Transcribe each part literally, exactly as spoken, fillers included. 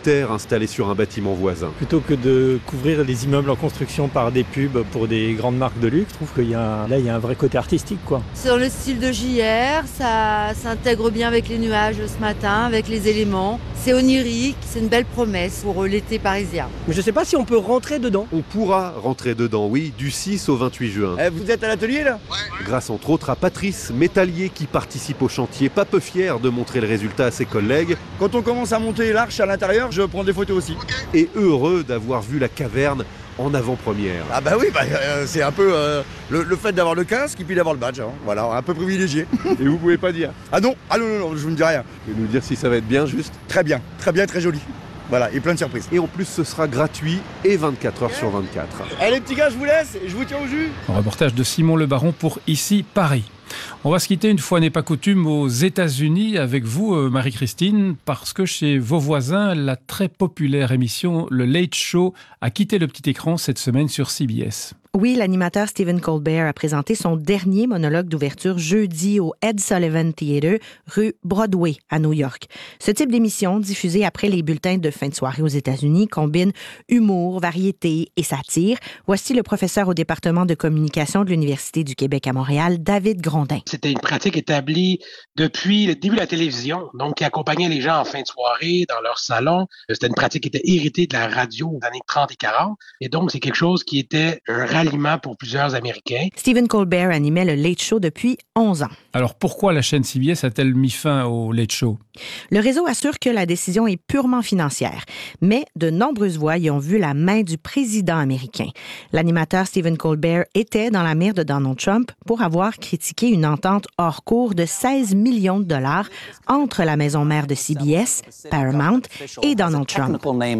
militaire installé sur un bâtiment voisin. Plutôt que de couvrir les immeubles en construction par des pubs pour des grandes marques de luxe, je trouve qu'il y a, là, il y a un vrai côté artistique, quoi. C'est dans le style de J R, ça s'intègre bien avec les nuages ce matin, avec les éléments. C'est onirique, c'est une belle promesse pour l'été parisien. Mais je ne sais pas si on peut rentrer dedans. On pourra rentrer dedans, oui, du six au vingt-huit juin. Eh, vous êtes à l'atelier là ? Ouais. Grâce entre autres à Patrice, métallier qui participe au chantier, pas peu fier de montrer le résultat à ses collègues. Quand on commence à monter l'arche à l'intérieur, je prends des photos aussi. Okay. Et heureux d'avoir vu la caverne en avant-première. Ah bah oui, bah, euh, c'est un peu euh, le, le fait d'avoir le casque et puis d'avoir le badge. Hein. Voilà, un peu privilégié. Et vous pouvez pas dire ? Ah non, ah non, non, non, je vous ne dis rien. Vous pouvez nous dire si ça va être bien juste ? Très bien, très bien, très joli. Voilà, et plein de surprises. Et en plus, ce sera gratuit et vingt-quatre heures sur vingt-quatre. Allez, petits gars, je vous laisse et je vous tiens au jus. Un reportage de Simon Le Baron pour Ici Paris. On va se quitter une fois n'est pas coutume aux États-Unis avec vous, Marie-Christine, parce que chez vos voisins, la très populaire émission Le Late Show a quitté le petit écran cette semaine sur C B S. Oui, l'animateur Stephen Colbert a présenté son dernier monologue d'ouverture jeudi au Ed Sullivan Theatre, rue Broadway, à New York. Ce type d'émission, diffusée après les bulletins de fin de soirée aux États-Unis, combine humour, variété et satire. Voici le professeur au département de communication de l'Université du Québec à Montréal, David Grondin. C'était une pratique établie depuis le début de la télévision, donc qui accompagnait les gens en fin de soirée dans leur salon. C'était une pratique qui était héritée de la radio des années trente et quarante, et donc c'est quelque chose qui était un ralliement pour plusieurs Américains. Stephen Colbert animait le Late Show depuis onze ans. Alors pourquoi la chaîne C B S a-t-elle mis fin au Late Show? Le réseau assure que la décision est purement financière, mais de nombreuses voix y ont vu la main du président américain. L'animateur Stephen Colbert était dans la mire de Donald Trump pour avoir critiqué une entente hors cours de seize millions de dollars entre la maison mère de C B S, Paramount, et Donald Trump.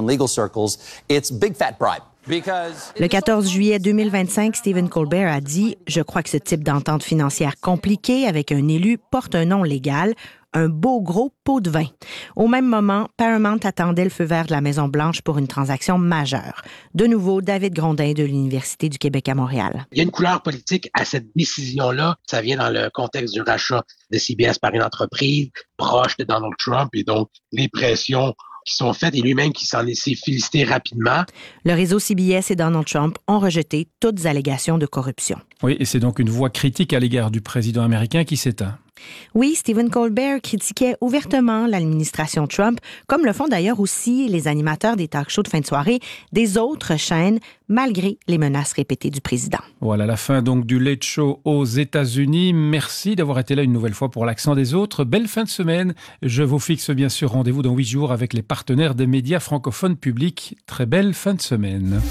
Le quatorze juillet deux mille vingt-cinq, Stephen Colbert a dit « Je crois que ce type d'entente financière compliquée avec un élu porte un nom légal, un beau gros pot de vin. » Au même moment, Paramount attendait le feu vert de la Maison-Blanche pour une transaction majeure. De nouveau, David Grondin de l'Université du Québec à Montréal. Il y a une couleur politique à cette décision-là. Ça vient dans le contexte du rachat de C B S par une entreprise proche de Donald Trump et donc les pressions qui sont faites et lui-même qui s'en s'est félicité rapidement. Le réseau C B S et Donald Trump ont rejeté toutes allégations de corruption. Oui, et c'est donc une voix critique à l'égard du président américain qui s'éteint. Oui, Stephen Colbert critiquait ouvertement l'administration Trump, comme le font d'ailleurs aussi les animateurs des talk-shows de fin de soirée des autres chaînes, malgré les menaces répétées du président. Voilà la fin donc du Late Show aux États-Unis. Merci d'avoir été là une nouvelle fois pour l'accent des autres. Belle fin de semaine. Je vous fixe bien sûr rendez-vous dans huit jours avec les partenaires des médias francophones publics. Très belle fin de semaine.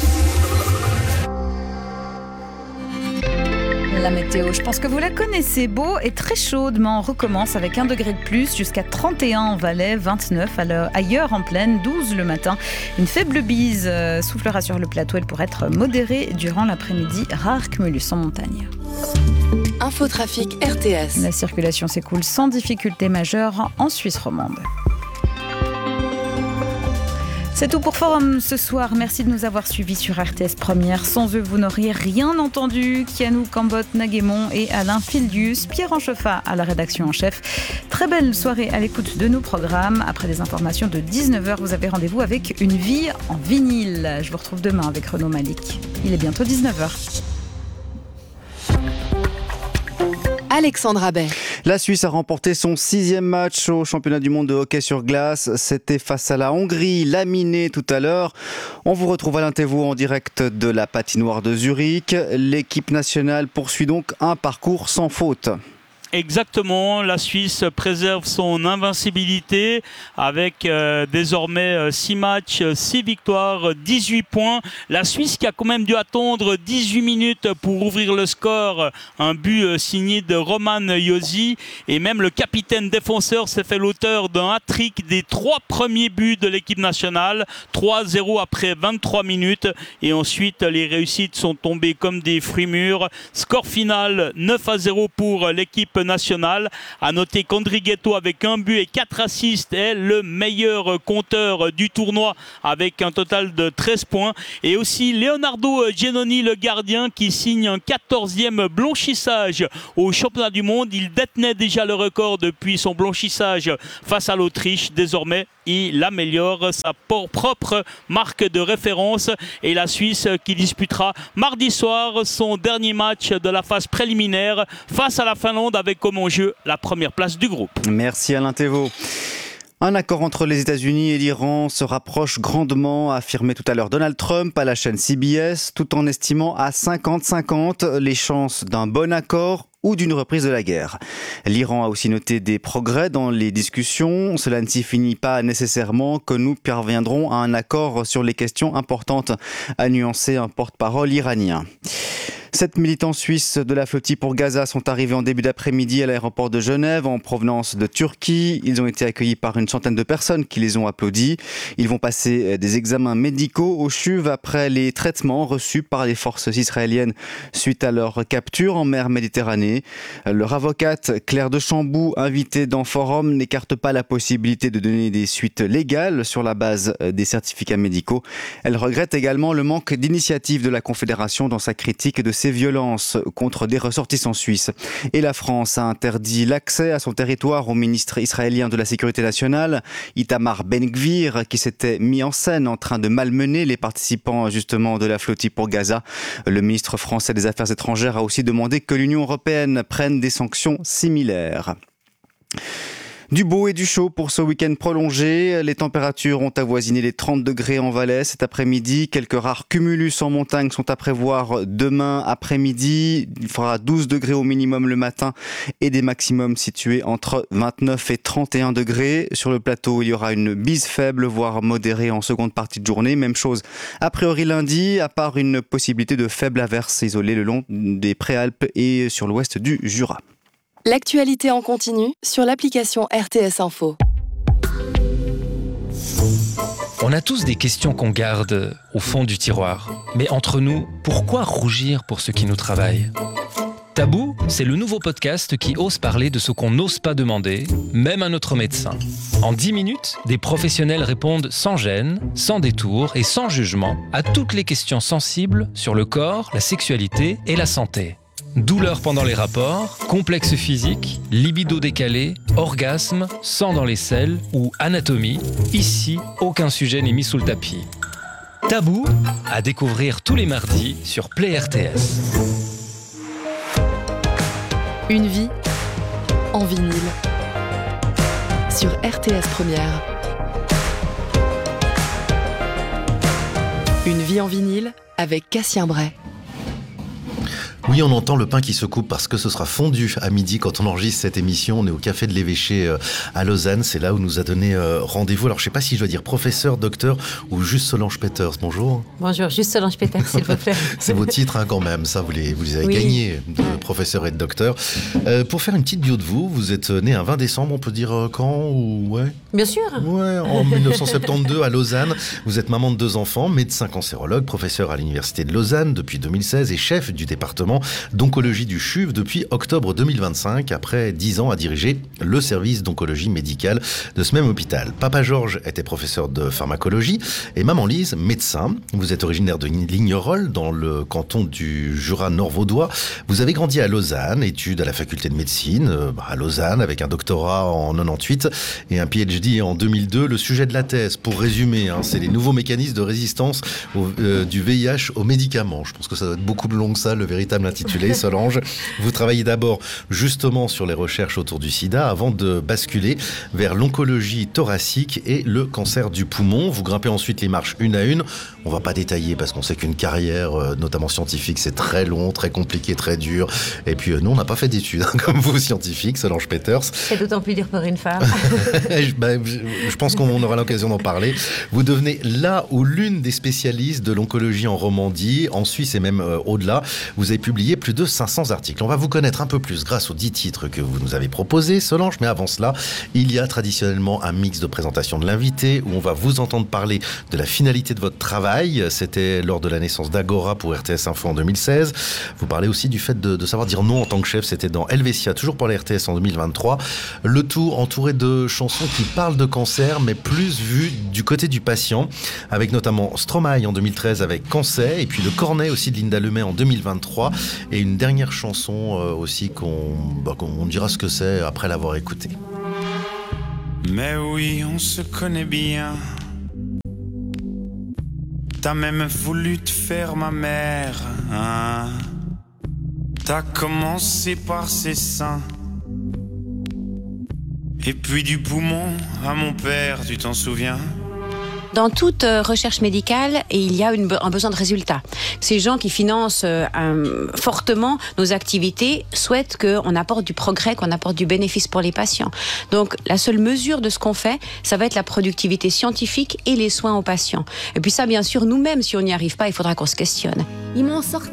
La météo, je pense que vous la connaissez. Beau et très chaude, mais on recommence avec un degré de plus jusqu'à trente et un en Valais, vingt-neuf ailleurs en plaine, douze le matin. Une faible bise euh, soufflera sur le plateau. Elle pourrait être modérée durant l'après-midi. Rare cumulus en montagne. Infotrafic R T S. La circulation s'écoule sans difficulté majeure en Suisse romande. C'est tout pour Forum ce soir. Merci de nous avoir suivis sur R T S Première. Sans eux, vous n'auriez rien entendu. Kianou Cambot-Naguémon et Alain Fildius, Pierre Ancheffa à la rédaction en chef. Très belle soirée à l'écoute de nos programmes. Après les informations de dix-neuf heures, vous avez rendez-vous avec Une vie en vinyle. Je vous retrouve demain avec Renaud Malik. Il est bientôt dix-neuf heures. Alexandre Abbet. La Suisse a remporté son sixième match au championnat du monde de hockey sur glace. C'était face à la Hongrie, laminée tout à l'heure. On vous retrouve Alain Thévaux en direct de la patinoire de Zurich. L'équipe nationale poursuit donc un parcours sans faute. Exactement, la Suisse préserve son invincibilité avec euh, désormais six matchs, six victoires, dix-huit points. La Suisse qui a quand même dû attendre dix-huit minutes pour ouvrir le score. Un but signé de Roman Josi et même le capitaine défenseur s'est fait l'auteur d'un hat-trick des trois premiers buts de l'équipe nationale. trois à zéro après vingt-trois minutes et ensuite les réussites sont tombées comme des fruits mûrs. Score final neuf à zéro pour l'équipe nationale. À noter qu'Andri Ghetto avec un but et quatre assists est le meilleur compteur du tournoi avec un total de treize points. Et aussi Leonardo Giannoni, le gardien, qui signe un quatorzième blanchissage au championnat du monde. Il détenait déjà le record depuis son blanchissage face à l'Autriche. Désormais, il améliore sa propre marque de référence et la Suisse qui disputera mardi soir son dernier match de la phase préliminaire face à la Finlande avec comme enjeu la première place du groupe. Merci Alain Thévault. Un accord entre les États-Unis et l'Iran se rapproche grandement, a affirmé tout à l'heure Donald Trump à la chaîne C B S, tout en estimant à cinquante cinquante les chances d'un bon accord ou d'une reprise de la guerre. L'Iran a aussi noté des progrès dans les discussions. Cela ne signifie pas nécessairement que nous parviendrons à un accord sur les questions importantes, a nuancé un porte-parole iranien. Sept militants suisses de la flottille pour Gaza sont arrivés en début d'après-midi à l'aéroport de Genève en provenance de Turquie. Ils ont été accueillis par une centaine de personnes qui les ont applaudis. Ils vont passer des examens médicaux au C H U V après les traitements reçus par les forces israéliennes suite à leur capture en mer Méditerranée. Leur avocate Claire de Chambou, invitée dans Forum, n'écarte pas la possibilité de donner des suites légales sur la base des certificats médicaux. Elle regrette également le manque d'initiative de la Confédération dans sa critique de ces violences contre des ressortissants suisses. Et la France a interdit l'accès à son territoire au ministre israélien de la Sécurité nationale, Itamar Ben-Gvir, qui s'était mis en scène en train de malmener les participants justement de la flottille pour Gaza. Le ministre français des Affaires étrangères a aussi demandé que l'Union européenne prenne des sanctions similaires. Du beau et du chaud pour ce week-end prolongé. Les températures ont avoisiné les trente degrés en Valais cet après-midi. Quelques rares cumulus en montagne sont à prévoir demain après-midi. Il fera douze degrés au minimum le matin et des maximums situés entre vingt-neuf et trente et un degrés. Sur le plateau, il y aura une bise faible, voire modérée en seconde partie de journée. Même chose a priori lundi, à part une possibilité de faibles averses isolées le long des Préalpes et sur l'ouest du Jura. L'actualité en continu sur l'application R T S Info. On a tous des questions qu'on garde au fond du tiroir. Mais entre nous, pourquoi rougir pour ce qui nous travaille ? Tabou, c'est le nouveau podcast qui ose parler de ce qu'on n'ose pas demander, même à notre médecin. En dix minutes, des professionnels répondent sans gêne, sans détour et sans jugement à toutes les questions sensibles sur le corps, la sexualité et la santé. Douleurs pendant les rapports, complexes physiques, libido décalé, orgasme, sang dans les selles ou anatomie, ici, aucun sujet n'est mis sous le tapis. Tabou, à découvrir tous les mardis sur Play R T S. Une vie en vinyle sur R T S Première. Une vie en vinyle avec Cassien Bray. Oui, on entend le pain qui se coupe parce que ce sera fondu à midi quand on enregistre cette émission. On est au Café de l'Évêché à Lausanne. C'est là où nous a donné rendez-vous. Alors, je ne sais pas si je dois dire professeur, docteur ou juste Solange Peters. Bonjour. Bonjour, juste Solange Peters, s'il vous plaît. C'est vos titres hein, quand même. Ça, vous les, vous les avez oui. gagnés de ouais. professeur et de docteur. Euh, pour faire une petite bio de vous, vous êtes né un vingt décembre, on peut dire quand ou ouais. Bien sûr. Ouais, en dix-neuf cent soixante-douze à Lausanne. Vous êtes maman de deux enfants, médecin cancérologue, professeur à l'Université de Lausanne depuis deux mille seize et chef du département d'oncologie du C H U V depuis octobre deux mille vingt-cinq, après dix ans à diriger le service d'oncologie médicale de ce même hôpital. Papa Georges était professeur de pharmacologie et maman Lise, médecin. Vous êtes originaire de Lignerolles, dans le canton du Jura nord-vaudois. Vous avez grandi à Lausanne, études à la faculté de médecine, à Lausanne, avec un doctorat en quatre-vingt-dix-huit et un P H D en deux mille deux. Le sujet de la thèse, pour résumer, hein, c'est les nouveaux mécanismes de résistance au, euh, du V I H aux médicaments. Je pense que ça doit être beaucoup plus long que ça, le véritable intitulé. Solange, vous travaillez d'abord justement sur les recherches autour du sida avant de basculer vers l'oncologie thoracique et le cancer du poumon. Vous grimpez ensuite les marches une à une. On va pas détailler parce qu'on sait qu'une carrière, notamment scientifique, c'est très long, très compliqué, très dur. Et puis nous, on n'a pas fait d'études hein, comme vous, scientifique, Solange Peters. C'est d'autant plus dur pour une femme. ben, je, je pense qu'on aura l'occasion d'en parler. Vous devenez là ou l'une des spécialistes de l'oncologie en Romandie, en Suisse et même euh, au-delà. Vous avez publié plus de cinq cents articles. On va vous connaître un peu plus grâce aux dix titres que vous nous avez proposés, Solange. Mais avant cela, il y a traditionnellement un mix de présentation de l'invité où on va vous entendre parler de la finalité de votre travail. C'était lors de la naissance d'Agora pour R T S Info en deux mille seize. Vous parlez aussi du fait de, de savoir dire non en tant que chef. C'était dans Helvetia, toujours pour la R T S en deux mille vingt-trois. Le tout entouré de chansons qui parlent de cancer, mais plus vu du côté du patient, avec notamment Stromae en deux mille treize avec Cancer, et puis le Cornet aussi de Linda Lemay en deux mille vingt-trois, et une dernière chanson euh, aussi qu'on, bah, qu'on dira ce que c'est après l'avoir écoutée. Mais oui, on se connaît bien. T'as même voulu te faire ma mère, hein? T'as commencé par ses seins, et puis du poumon à mon père, tu t'en souviens? Dans toute recherche médicale, il y a une, un besoin de résultats. Ces gens qui financent euh, fortement nos activités souhaitent qu'on apporte du progrès, qu'on apporte du bénéfice pour les patients. Donc la seule mesure de ce qu'on fait, ça va être la productivité scientifique et les soins aux patients. Et puis ça, bien sûr, nous-mêmes, si on n'y arrive pas, il faudra qu'on se questionne. Ils m'ont sorti